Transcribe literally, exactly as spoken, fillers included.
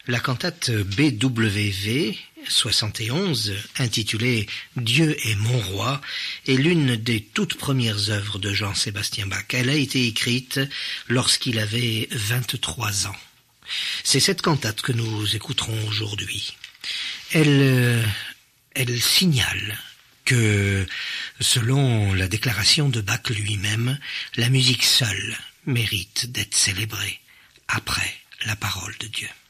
La cantate B W V soixante et onze, intitulée « Dieu est mon roi », est l'une des toutes premières œuvres de Jean-Sébastien Bach. Elle a été écrite lorsqu'il avait vingt-trois ans. C'est cette cantate que nous écouterons aujourd'hui. Elle, elle signale que, selon la déclaration de Bach lui-même, la musique seule mérite d'être célébrée après la parole de Dieu.